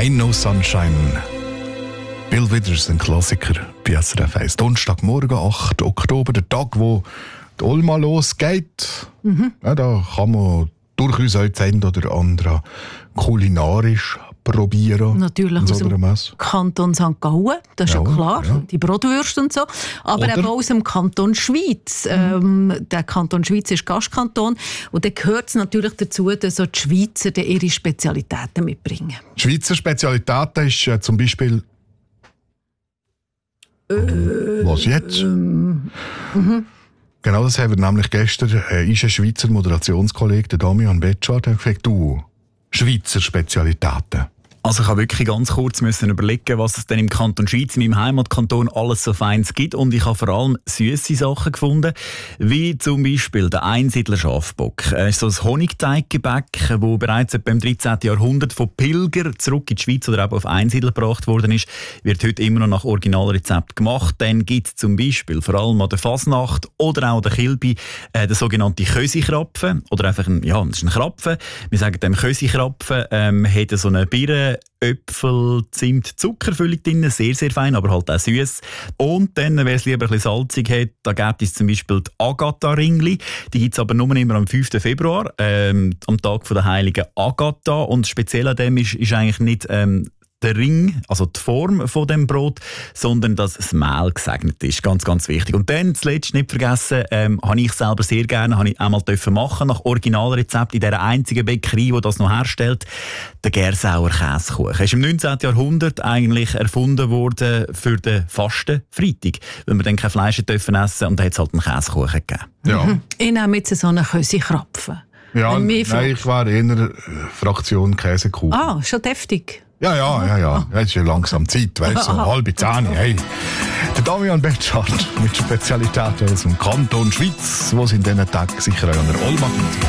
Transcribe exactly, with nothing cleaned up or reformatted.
Ain't No Sunshine. Bill Withers, ein Klassiker bei S R F eins. Donnerstagmorgen, achter Oktober, der Tag, wo die Olma losgeht. Mhm. Ja, da kann man durchaus auch das eine oder andere kulinarisch probieren. Natürlich aus dem Kanton Sankt Gallen, das ist ja, ja klar, ja. Die Bratwürste und so. Aber oder eben aus dem Kanton Schweiz. Mhm. Ähm, der Kanton Schweiz ist Gastkanton und da gehört es natürlich dazu, dass auch die Schweizer ihre Spezialitäten mitbringen. Die Schweizer Spezialitäten ist äh, zum Beispiel äh, was jetzt? Ähm, mhm. Genau, das haben wir nämlich gestern. Äh, ist ein Schweizer Moderationskollege, der Damian Betschart, der gesagt, du, Schweizer Spezialitäten. Also ich habe wirklich ganz kurz müssen überlegen, was es denn im Kanton Schweiz, in meinem Heimatkanton, alles so Feines gibt. Und ich habe vor allem süße Sachen gefunden, wie zum Beispiel der Einsiedler Schafbock. Es ist so ein Honigteiggebäck, das bereits etwa im dreizehnten Jahrhundert von Pilgern zurück in die Schweiz oder auch auf Einsiedler gebracht worden ist. Wird heute immer noch nach Originalrezept gemacht. Dann gibt es zum Beispiel vor allem an der Fasnacht oder auch an der Kilbi äh, den sogenannten Kösikrapfen. Oder einfach ein, ja, das ist ein Krapfen. Wir sagen dem Kösikrapfen, ähm, hat so eine Birne, Äpfel, Zimt, Zuckerfüllung drin, sehr, sehr fein, aber halt auch süß. Und dann, wer es lieber ein bisschen salzig hat, da gibt es zum Beispiel die Agatha-Ringli. Die gibt es aber nur immer am fünften Februar, ähm, am Tag von der heiligen Agatha. Und speziell an dem ist, ist eigentlich nicht ähm, der Ring, also die Form von dem Brot, sondern dass das Mehl gesegnet ist. Ganz, ganz wichtig. Und dann, zuletzt nicht vergessen, ähm, habe ich selber sehr gerne, habe ich einmal dürfen machen, nach Originalrezept in dieser einzigen Bäckerei, die das noch herstellt, der Gersauer Käsekuchen. Er ist im neunzehnten Jahrhundert eigentlich erfunden worden für den Fastenfreitag, weil wir dann kein Fleisch dürfen essen und da hat es halt einen Käsekuchen gegeben. Ja. Mhm. Ich nehme jetzt so einen Kösikrapfen. Ja, nein, ich war eher äh, Fraktion Käsekuchen. Ah, schon deftig. Ja, ja, ja, ja. Jetzt ist ja langsam Zeit, weißt du, so halbe Zähne. Hey. Der Damian Betschart mit Spezialitäten aus dem Kanton Schweiz, wo es in diesen Tagen sicher auch an der Olma gibt.